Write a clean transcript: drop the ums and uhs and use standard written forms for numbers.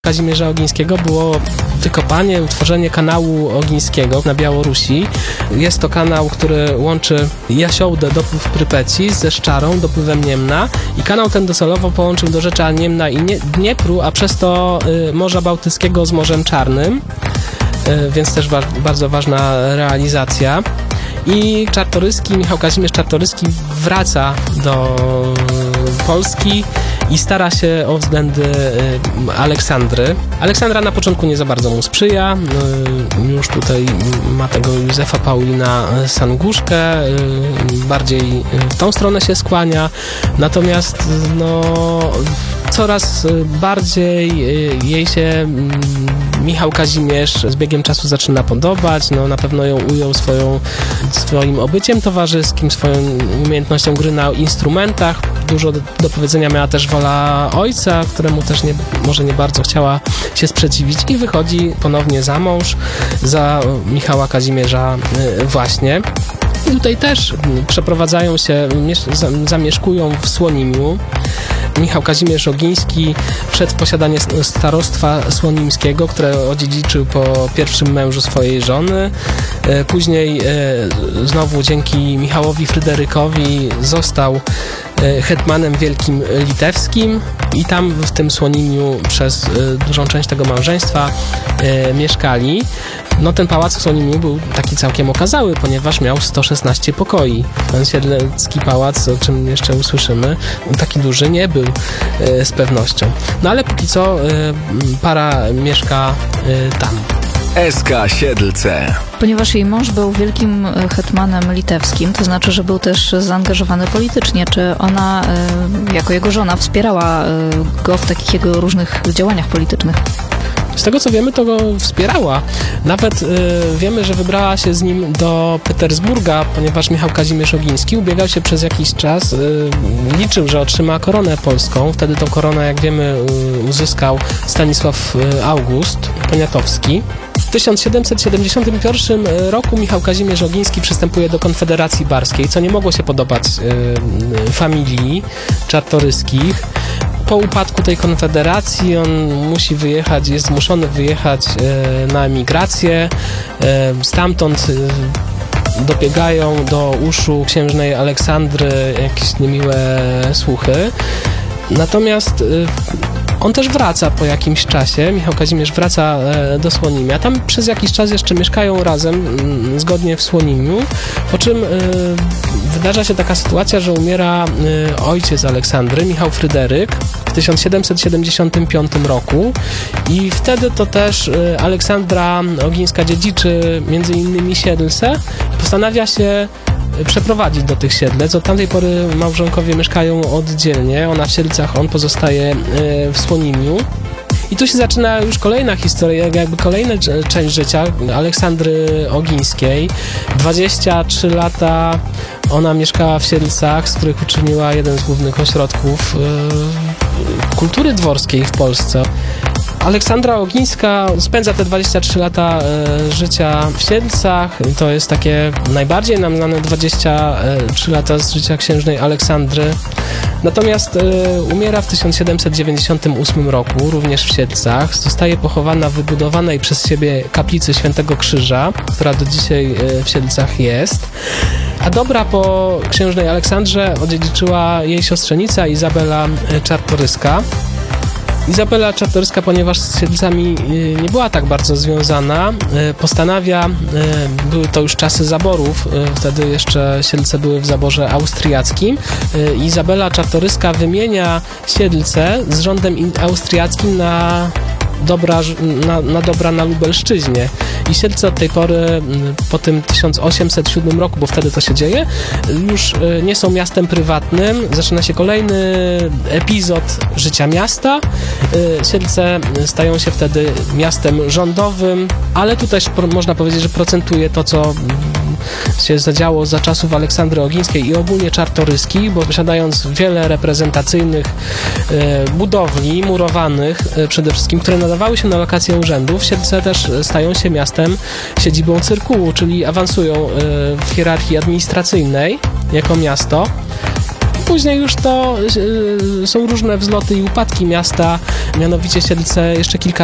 Kazimierza Ogińskiego było wykopanie, utworzenie kanału Ogińskiego na Białorusi. Jest to kanał, który łączy Jasiołdę, dopływ Prypeci, ze Szczarą, dopływem Niemna, i kanał ten docelowo połączył do Rzecza Niemna i Dniepru, a przez to Morza Bałtyckiego z Morzem Czarnym, więc też bardzo ważna realizacja. I Czartoryski, Michał Kazimierz Czartoryski wraca do Polski i stara się o względy Aleksandry. Aleksandra na początku nie za bardzo mu sprzyja. Już tutaj ma tego Józefa Paulina Sanguszkę, bardziej w tą stronę się skłania. Natomiast coraz bardziej jej się Michał Kazimierz z biegiem czasu zaczyna podobać. Na pewno ją ujął swoim obyciem towarzyskim, swoją umiejętnością gry na instrumentach. Dużo do powiedzenia miała też wola ojca, któremu też może nie bardzo chciała się sprzeciwić, i wychodzi ponownie za mąż, za Michała Kazimierza właśnie. I tutaj też przeprowadzają się, zamieszkują w Słonimiu. Michał Kazimierz Ogiński wszedł w posiadanie starostwa słonimskiego, które odziedziczył po pierwszym mężu swojej żony. Później znowu dzięki Michałowi Fryderykowi został hetmanem wielkim litewskim i tam w tym Słonimiu przez dużą część tego małżeństwa mieszkali. Ten pałac w Słonimiu był taki całkiem okazały, ponieważ miał 116 pokoi. Ten siedlecki pałac, o czym jeszcze usłyszymy, taki duży nie był z pewnością. Ale póki co para mieszka tam. SK Siedlce. Ponieważ jej mąż był wielkim hetmanem litewskim, to znaczy, że był też zaangażowany politycznie. Czy ona, jako jego żona, wspierała go w takich jego różnych działaniach politycznych? Z tego co wiemy, to go wspierała. Nawet wiemy, że wybrała się z nim do Petersburga, ponieważ Michał Kazimierz Ogiński ubiegał się przez jakiś czas, liczył, że otrzyma koronę polską. Wtedy tą koronę, jak wiemy, uzyskał Stanisław August Poniatowski. W 1771 roku Michał Kazimierz Ogiński przystępuje do Konfederacji Barskiej, co nie mogło się podobać familii Czartoryskich. Po upadku tej konfederacji on musi wyjechać, jest zmuszony wyjechać na emigrację. Stamtąd dobiegają do uszu księżnej Aleksandry jakieś niemiłe słuchy. Natomiast on też wraca po jakimś czasie, Michał Kazimierz wraca do Słonimia. Tam przez jakiś czas jeszcze mieszkają razem, zgodnie w Słonimiu, po czym wydarza się taka sytuacja, że umiera ojciec Aleksandry, Michał Fryderyk, w 1775 roku, i wtedy to też Aleksandra Ogińska dziedziczy między innymi Siedlce, postanawia się przeprowadzić do tych Siedlec. Od tamtej pory małżonkowie mieszkają oddzielnie, ona w Siedlcach, on pozostaje w Słonimiu. I tu się zaczyna już kolejna historia, jakby kolejna część życia Aleksandry Ogińskiej. 23 lata ona mieszkała w Siedlcach, z których uczyniła jeden z głównych ośrodków kultury dworskiej w Polsce. Aleksandra Ogińska spędza te 23 lata życia w Siedlcach. To jest takie najbardziej nam znane 23 lata z życia księżnej Aleksandry. Natomiast umiera w 1798 roku, również w Siedlcach. Zostaje pochowana w wybudowanej przez siebie kaplicy Świętego Krzyża, która do dzisiaj w Siedlcach jest. A dobra po księżnej Aleksandrze odziedziczyła jej siostrzenica Izabela Czartoryska. Izabela Czartoryska, ponieważ z Siedlcami nie była tak bardzo związana, postanawia, były to już czasy zaborów, wtedy jeszcze Siedlce były w zaborze austriackim, Izabela Czartoryska wymienia Siedlce z rządem austriackim na dobra na Lubelszczyźnie. I Siedlce od tej pory, po tym 1807 roku, bo wtedy to się dzieje, już nie są miastem prywatnym. Zaczyna się kolejny epizod życia miasta. Siedlce stają się wtedy miastem rządowym, ale tu też można powiedzieć, że procentuje to, co się zadziało za czasów Aleksandry Ogińskiej i ogólnie Czartoryskich, bo posiadając wiele reprezentacyjnych budowli murowanych przede wszystkim, które nadawały się na lokację urzędów, Siedlce też stają się miastem, siedzibą cyrkułu, czyli awansują w hierarchii administracyjnej jako miasto. później już to są różne wzloty i upadki miasta, mianowicie Siedlce jeszcze kilka